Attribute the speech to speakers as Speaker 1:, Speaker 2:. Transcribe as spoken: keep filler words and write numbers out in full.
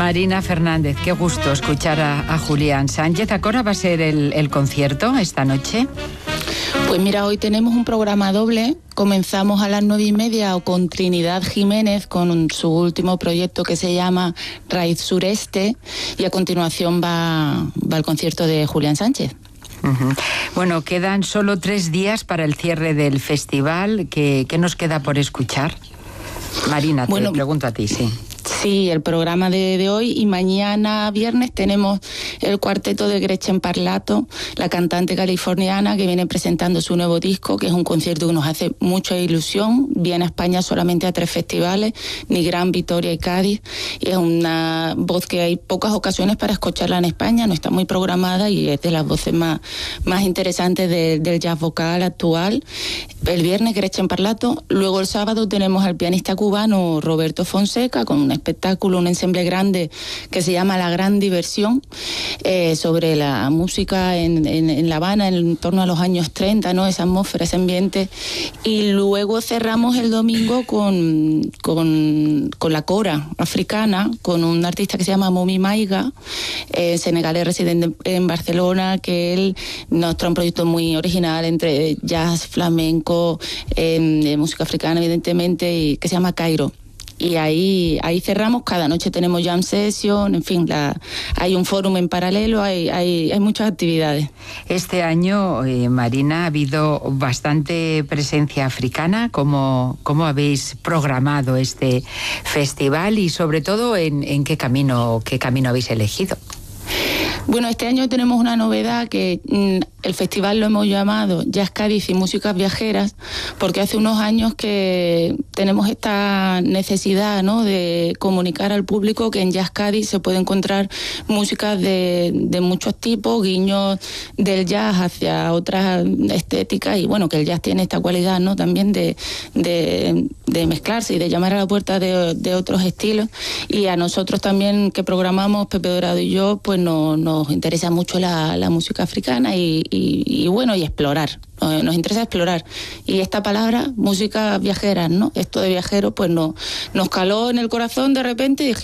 Speaker 1: Marina Fernández, qué gusto escuchar a, a Julián Sánchez. ¿A qué hora va a ser el, el concierto esta noche?
Speaker 2: Pues mira, hoy tenemos un programa doble. Comenzamos a las nueve y media con Trinidad Jiménez, con su último proyecto que se llama Raíz Sureste, y a continuación va, va el concierto de Julián Sánchez.
Speaker 1: Uh-huh. Bueno, quedan solo tres días para el cierre del festival. ¿Qué, qué nos queda por escuchar? Marina, te
Speaker 2: bueno,
Speaker 1: pregunto a ti, sí.
Speaker 2: Sí, el programa de, de hoy, y mañana viernes tenemos el cuarteto de Gretchen Parlato, la cantante californiana que viene presentando su nuevo disco, que es un concierto que nos hace mucha ilusión. Viene a España solamente a tres festivales, Nigrán, Vitoria y Cádiz, y es una voz que hay pocas ocasiones para escucharla en España, no está muy programada y es de las voces más, más interesantes de, del jazz vocal actual. El viernes Gretchen Parlato, luego el sábado tenemos al pianista cubano Roberto Fonseca con un espectáculo, un ensemble grande que se llama La Gran Diversión, eh, sobre la música en, en, en La Habana en torno a los años treinta, ¿no? Esa atmósfera, ese ambiente. Y luego cerramos el domingo con, con, con la cora africana, con un artista que se llama Momi Maiga, eh, senegalés residente en Barcelona, que él nos trae un proyecto muy original entre jazz, flamenco, eh, música africana evidentemente, y que se llama Cairo. Y ahí ahí cerramos, cada noche tenemos jam session, en fin, la, hay un fórum en paralelo, hay, hay, hay muchas actividades.
Speaker 1: Este año, eh, Marina, ha habido bastante presencia africana. ¿Cómo, cómo habéis programado este festival y sobre todo en, en qué camino, qué camino habéis elegido?
Speaker 2: Bueno, este año tenemos una novedad que mmm, el festival lo hemos llamado Jazz Cádiz y Músicas Viajeras, porque hace unos años que tenemos esta necesidad, ¿no?, de comunicar al público que en Jazz Cádiz se puede encontrar músicas de, de muchos tipos, guiños del jazz hacia otras estéticas, y bueno, que el jazz tiene esta cualidad, ¿no?, también de, de, de mezclarse y de llamar a la puerta de, de otros estilos. Y a nosotros también, que programamos, Pepe Dorado y yo, pues no, nos interesa mucho la, la música africana y, y, y bueno, y explorar. Nos, nos interesa explorar. Y esta palabra, música viajera, ¿no? Esto de viajero, pues no, nos caló en el corazón de repente y dijimos,